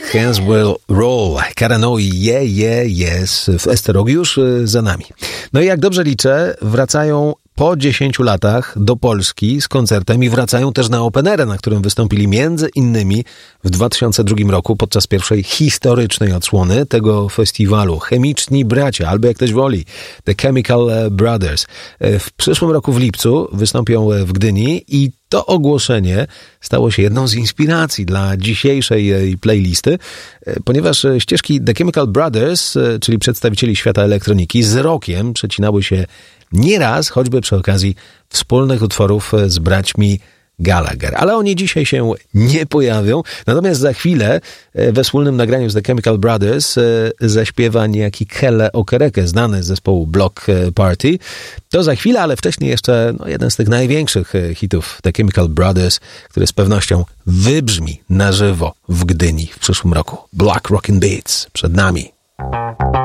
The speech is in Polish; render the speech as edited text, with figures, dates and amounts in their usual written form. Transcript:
Hands Will Roll, Karanoi, yes, w Esterog już za nami. No i jak dobrze liczę, wracają po 10 latach do Polski z koncertem i wracają też na Open Air, na którym wystąpili między innymi w 2002 roku podczas pierwszej historycznej odsłony tego festiwalu. Chemiczni bracia, albo jak ktoś woli, The Chemical Brothers. W przyszłym roku w lipcu wystąpią w Gdyni i to ogłoszenie stało się jedną z inspiracji dla dzisiejszej playlisty, ponieważ ścieżki The Chemical Brothers, czyli przedstawicieli świata elektroniki, z rockiem przecinały się nieraz, choćby przy okazji wspólnych utworów z braćmi Gallagher. Ale oni dzisiaj się nie pojawią. Natomiast za chwilę we wspólnym nagraniu z The Chemical Brothers zaśpiewa niejaki Kele Okereke, znany z zespołu Block Party. To za chwilę, ale wcześniej jeszcze jeden z tych największych hitów The Chemical Brothers, który z pewnością wybrzmi na żywo w Gdyni w przyszłym roku. Black Rockin' Beats przed nami.